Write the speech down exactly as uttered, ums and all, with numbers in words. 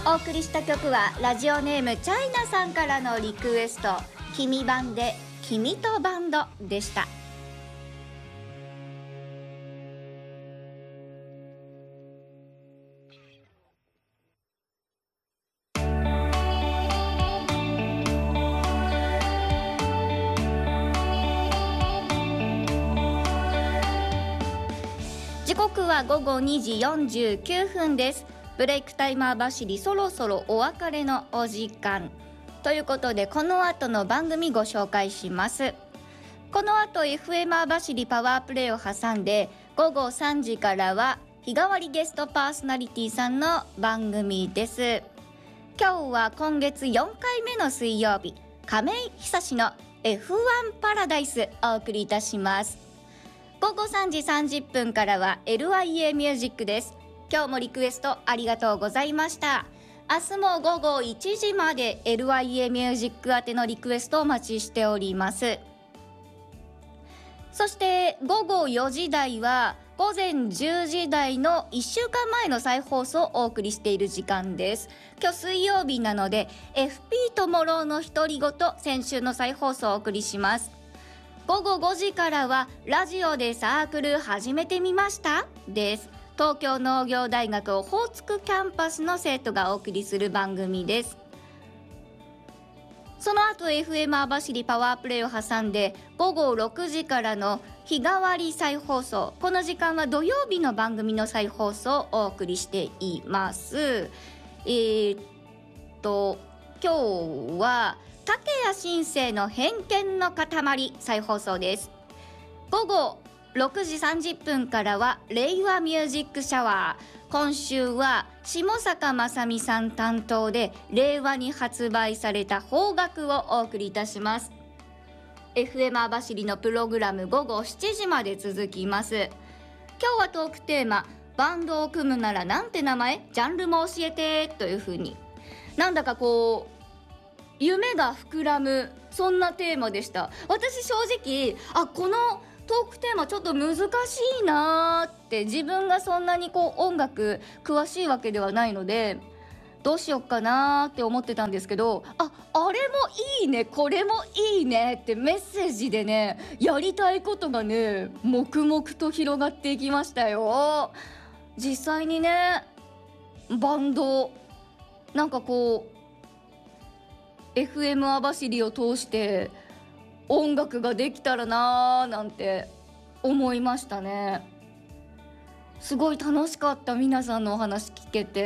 お送りした曲はラジオネームチャイナさんからのリクエスト、君版で君とバンドでした。時刻は午後にじよんじゅうきゅうふんです。ブレイクタイマー走り、そろそろお別れのお時間ということで、この後の番組ご紹介します。この後 エフエム 走りパワープレイを挟んで午後さんじからは日替わりゲストパーソナリティさんの番組です。今日は今月よんかいめの水曜日、亀井久志の エフワン パラダイスお送りいたします。午後さんじさんじゅっぷんからは エルアイエー ミュージックです。今日もリクエストありがとうございました。明日も午後いちじまで エルアイエー ミュージック宛てのリクエストをお待ちしております。そして午後よじ台は午前じゅうじ台のいっしゅうかんまえの再放送をお送りしている時間です。今日水曜日なので エフピー ともろうの独り言、先週の再放送をお送りします。午後ごじからはラジオでサークル始めてみましたです。東京農業大学オホーツクキャンパスの生徒がお送りする番組です。その後 エフエム 網走パワープレイを挟んで午後ろくじからの日替わり再放送、この時間は土曜日の番組の再放送をお送りしています。えー、っと今日は竹谷新生の偏見の塊再放送です。午後ろくじさんじゅっぷんからは令和ミュージックシャワー、今週は下坂正美さん担当で令和に発売された邦楽をお送りいたします。 エフエム 網走のプログラム午後しちじまで続きます。今日はトークテーマ、バンドを組むならなんて名前、ジャンルも教えてという風に、なんだかこう夢が膨らむ、そんなテーマでした。私正直あこのトークテーマちょっと難しいなって、自分がそんなにこう音楽詳しいわけではないのでどうしよっかなって思ってたんですけど、ああれもいいね、これもいいねってメッセージでね、やりたいことがね黙々と広がっていきましたよ。実際にね、バンドなんかこう エフエム 網走を通して音楽ができたらなーなんて思いましたね。すごい楽しかった、皆さんのお話聞けて。